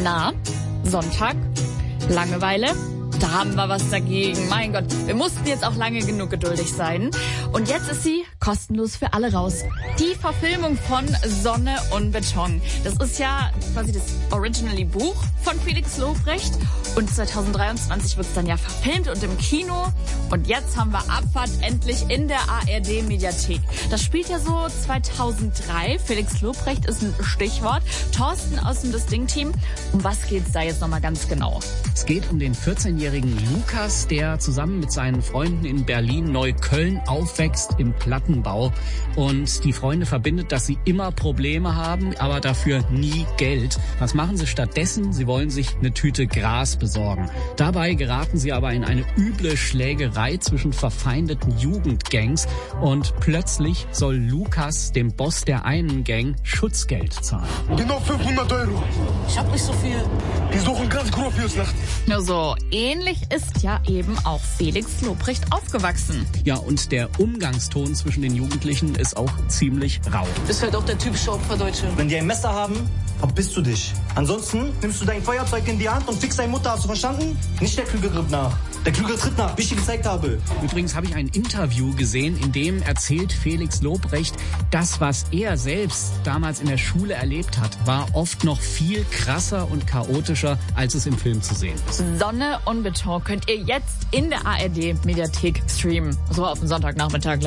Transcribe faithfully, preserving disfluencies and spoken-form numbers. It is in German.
Na, Sonntag, Langeweile, da haben wir was dagegen. Mein Gott, wir mussten jetzt auch lange genug geduldig sein. Und jetzt ist sie kostenlos für alle raus. Die Verfilmung von Sonne und Beton. Das ist ja quasi das Originally Buch von Felix Lobrecht. Und zwanzig dreiundzwanzig wird es dann ja verfilmt und im Kino. Und jetzt haben wir Abfahrt endlich in der A R D-Mediathek. Das spielt ja so zweitausenddrei. Felix Lobrecht ist ein Stichwort. Thorsten aus dem Das Ding-Team. Um was geht's da jetzt nochmal ganz genau? Es geht um den vierzehnjährigen Lukas, der zusammen mit seinen Freunden in Berlin-Neukölln aufwächst im Plattenbau. Und die Freunde verbindet, dass sie immer Probleme haben, aber dafür nie Geld. Was machen sie stattdessen? Sie wollen sich eine Tüte Gras besorgen. Dabei geraten sie aber in eine üble Schlägerei zwischen verfeindeten Jugendgangs. Und plötzlich soll Lukas dem Boss der einen Gang Schutzgeld zahlen. Genau fünfhundert Euro. Ich hab nicht so viel. Die suchen ganz grob fürs Nacht. Nur so ähnlich ist ja eben auch Felix Lobrecht aufgewachsen. Ja, und der Umgangston zwischen den Jugendlichen ist auch ziemlich rau. Bist halt auch der typische Opferdeutsche. Wenn die ein Messer haben, verpisst du dich. Ansonsten nimmst du dein Feuerzeug in die Hand und fickst deine Mutter. Hast du verstanden? Nicht der Klügere tritt nach. Der Klügere tritt nach, wie ich dir gezeigt habe. Übrigens habe ich ein Interview gesehen, in dem erzählt Felix Lobrecht, das, was er selbst damals in der Schule erlebt hat, war oft noch viel krasser und chaotischer, als es im Film zu sehen ist. Sonne und Beton könnt ihr jetzt in der A R D-Mediathek streamen. So auf den Sonntagnachmittag.